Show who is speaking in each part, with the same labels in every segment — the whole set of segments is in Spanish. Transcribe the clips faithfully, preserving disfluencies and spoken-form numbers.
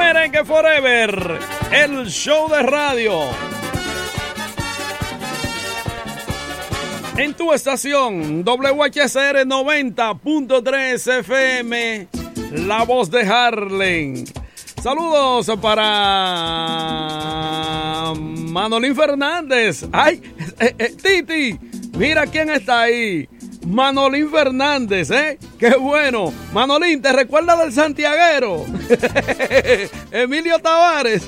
Speaker 1: Merengue Forever, el show de radio. En tu estación W H C R noventa punto tres F M, La Voz de Harlem. Saludos para Manolín Fernández. Ay, eh, eh, Titi, mira quién está ahí. Manolín Fernández, ¿eh? ¡Qué bueno! Manolín, ¿te recuerdas del santiaguero? Emilio Tavares.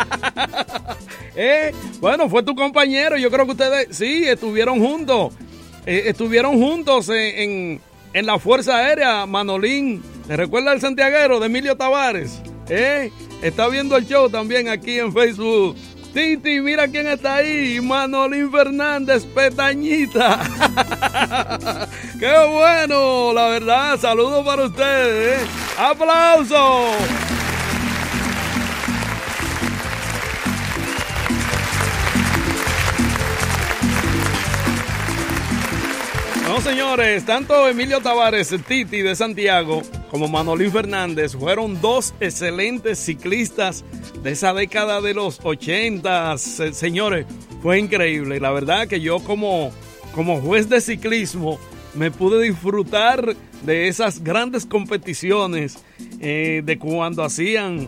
Speaker 1: ¿Eh? Bueno, fue tu compañero. Yo creo que ustedes, sí, estuvieron juntos. Eh, estuvieron juntos en, en, en la Fuerza Aérea, Manolín. ¿Te recuerdas del santiaguero de Emilio Tavares? ¿Eh? Está viendo el show también aquí en Facebook. Titi, mira quién está ahí. Manolín Fernández, Petañita. ¡Qué bueno! La verdad, saludos para ustedes, ¿eh? ¡Aplausos! No, señores, tanto Emilio Tavares, Titi de Santiago, como Manolín Fernández fueron dos excelentes ciclistas de esa década de los ochentas. Señores, fue increíble. La verdad que yo como, como juez de ciclismo me pude disfrutar de esas grandes competiciones, eh, de cuando hacían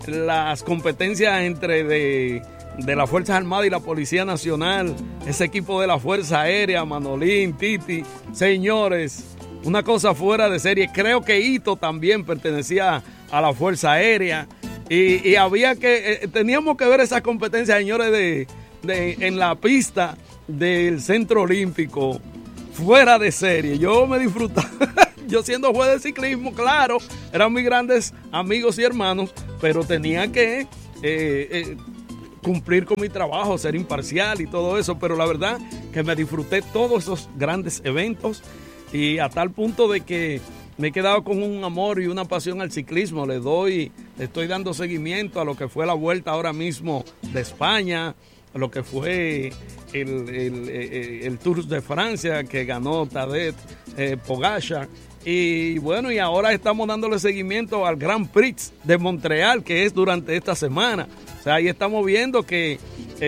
Speaker 1: las competencias entre de, de las Fuerzas Armadas y la Policía Nacional, ese equipo de la Fuerza Aérea, Manolín, Titi. Señores, una cosa fuera de serie. Creo que Hito también pertenecía a la Fuerza Aérea. Y, y había que, eh, teníamos que ver esas competencias, señores, de, de, en la pista del Centro Olímpico, fuera de serie. Yo me disfrutaba, yo siendo juez de ciclismo, claro, eran mis grandes amigos y hermanos, pero tenía que eh, eh, cumplir con mi trabajo, ser imparcial y todo eso, pero la verdad que me disfruté todos esos grandes eventos y a tal punto de que me he quedado con un amor y una pasión al ciclismo. Le doy, le estoy dando seguimiento a lo que fue la vuelta ahora mismo de España, a lo que fue el, el, el, el Tour de Francia que ganó Tadej eh, Pogačar. Y bueno, y ahora estamos dándole seguimiento al Grand Prix de Montreal, que es durante esta semana. O sea, ahí estamos viendo que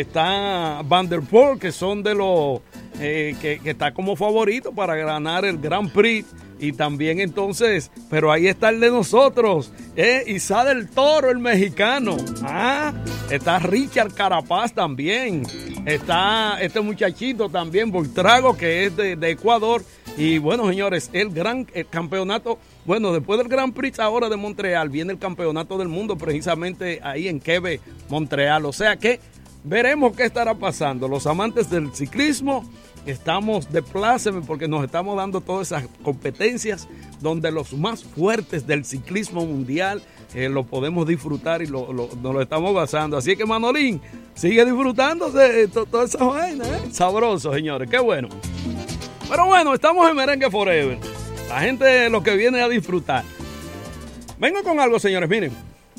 Speaker 1: está Van der Poel, que son de los eh, que, que está como favorito para ganar el Grand Prix. Y también entonces, pero ahí está el de nosotros, eh, Izá del Toro, el mexicano. Ah, está Richard Carapaz también. Está este muchachito también, Voltrago, que es de, de Ecuador. Y bueno, señores, el gran el campeonato, bueno, después del Grand Prix ahora de Montreal, viene el campeonato del mundo precisamente ahí en Quebec, Montreal. O sea que veremos qué estará pasando. Los amantes del ciclismo estamos de pláceme porque nos estamos dando todas esas competencias donde los más fuertes del ciclismo mundial eh, lo podemos disfrutar y lo, lo, nos lo estamos basando. Así que Manolín, sigue disfrutándose de to, toda esa vaina, ¿eh? Sabroso, señores, qué bueno. Pero bueno, estamos en Merengue Forever. La gente lo que viene a disfrutar. Vengo con algo, señores, miren.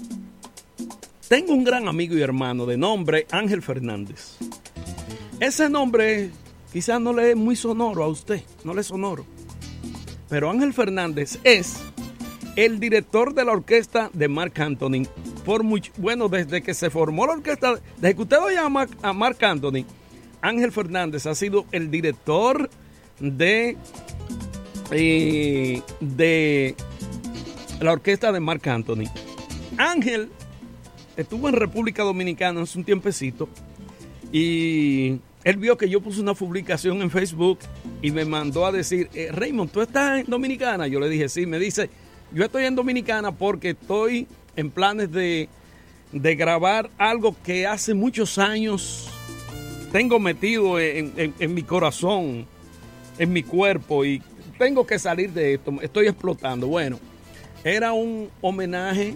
Speaker 1: Tengo un gran amigo y hermano de nombre Ángel Fernández. Ese nombre quizás no le es muy sonoro a usted, no le es sonoro. Pero Ángel Fernández es el director de la orquesta de Marc Anthony. Por mucho, bueno, desde que se formó la orquesta, desde que usted oye a Marc, a Marc Anthony, Ángel Fernández ha sido el director de, eh, de la orquesta de Marc Anthony. Ángel estuvo en República Dominicana hace un tiempecito y él vio que yo puse una publicación en Facebook y me mandó a decir, eh, Raymond, ¿tú estás en Dominicana? Yo le dije, sí. Me dice, yo estoy en Dominicana porque estoy en planes de, de grabar algo que hace muchos años tengo metido en, en, en mi corazón, en mi cuerpo, y tengo que salir de esto, estoy explotando. Bueno, era un homenaje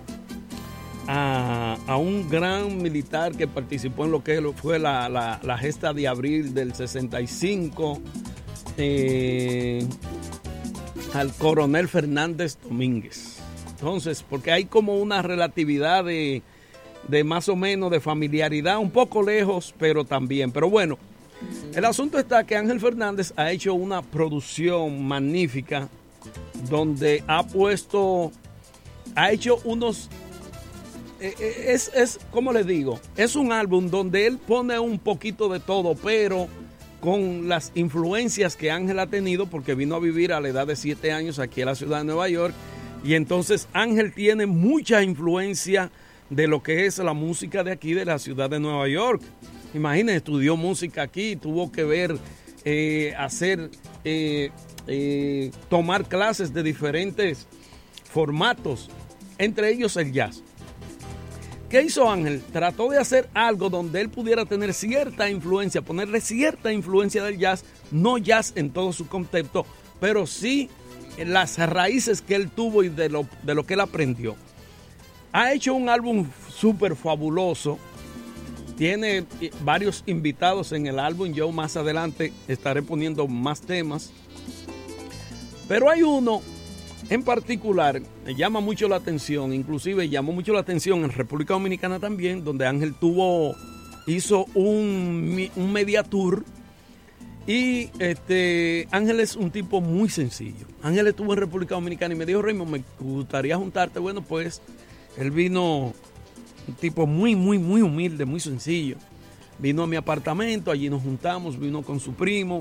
Speaker 1: A, a un gran militar que participó en lo que fue la, la, la gesta de abril del sesenta y cinco, eh, al coronel Fernández Domínguez. Entonces, porque hay como una relatividad de, de más o menos de familiaridad, un poco lejos, pero también. Pero bueno, el asunto está que Ángel Fernández ha hecho una producción magnífica donde ha puesto, ha hecho unos es, es, ¿cómo les digo? Es un álbum donde él pone un poquito de todo, pero con las influencias que Ángel ha tenido, porque vino a vivir a la edad de siete años aquí en la ciudad de Nueva York, y entonces Ángel tiene mucha influencia de lo que es la música de aquí, de la ciudad de Nueva York. Imagínense, estudió música aquí, tuvo que ver, eh, hacer, eh, eh, tomar clases de diferentes formatos, entre ellos el jazz. ¿Qué hizo Ángel? Trató de hacer algo donde él pudiera tener cierta influencia, ponerle cierta influencia del jazz, no jazz en todo su concepto, pero sí en las raíces que él tuvo y de lo, de lo que él aprendió. Ha hecho un álbum súper fabuloso, tiene varios invitados en el álbum, yo más adelante estaré poniendo más temas, pero hay uno en particular, me llama mucho la atención, inclusive llamó mucho la atención en República Dominicana también, donde Ángel tuvo, hizo un, un media tour. Y este Ángel es un tipo muy sencillo. Ángel estuvo en República Dominicana y me dijo, Raymond, me gustaría juntarte. Bueno, pues él vino, un tipo muy, muy, muy humilde, muy sencillo. Vino a mi apartamento, allí nos juntamos, vino con su primo.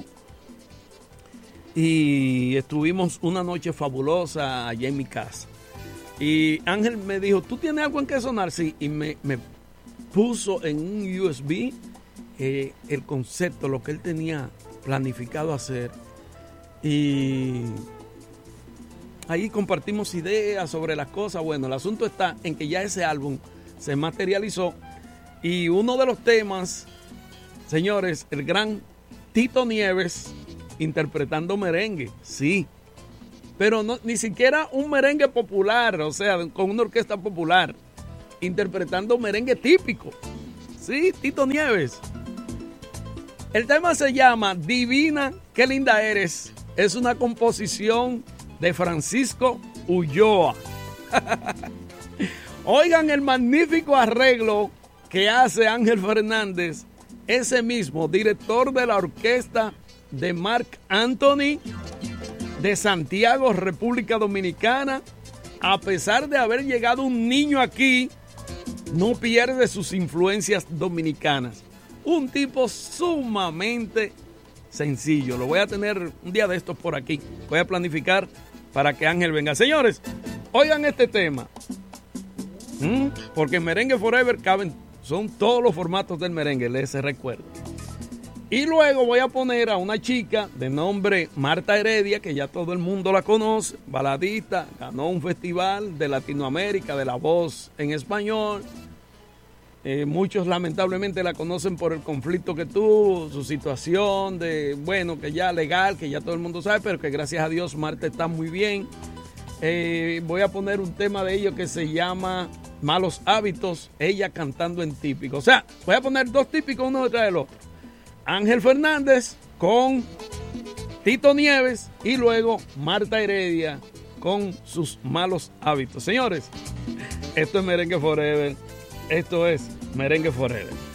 Speaker 1: Y estuvimos una noche fabulosa allá en mi casa. Y Ángel me dijo, ¿tú tienes algo en que sonar? Sí, y me, me puso en un U S B eh, el concepto, lo que él tenía planificado hacer. Y ahí compartimos ideas sobre las cosas. Bueno, el asunto está en que ya ese álbum se materializó. Y uno de los temas, señores, el gran Tito Nieves interpretando merengue, sí, pero no, ni siquiera un merengue popular, o sea, con una orquesta popular, interpretando merengue típico, sí, Tito Nieves. El tema se llama Divina, qué linda eres, es una composición de Francisco Ulloa. Oigan el magnífico arreglo que hace Ángel Fernández, ese mismo director de la orquesta de Marc Anthony de Santiago, República Dominicana. A pesar de haber llegado un niño aquí, no pierde sus influencias dominicanas. Un tipo sumamente sencillo. Lo voy a tener un día de estos por aquí. Voy a planificar para que Ángel venga. Señores, oigan este tema. ¿Mm? Porque en Merengue Forever caben, son todos los formatos del merengue, les recuerdo. Y luego voy a poner a una chica de nombre Marta Heredia, que ya todo el mundo la conoce, baladista, ganó un festival de Latinoamérica de la voz en español. Eh, muchos lamentablemente la conocen por el conflicto que tuvo, su situación de, bueno, que ya legal, que ya todo el mundo sabe, pero que gracias a Dios Marta está muy bien. Eh, voy a poner un tema de ellos que se llama Malos Hábitos, ella cantando en típico. O sea, voy a poner dos típicos uno detrás del otro. Ángel Fernández con Tito Nieves y luego Marta Heredia con sus malos hábitos. Señores, esto es Merengue Forever. Esto es Merengue Forever.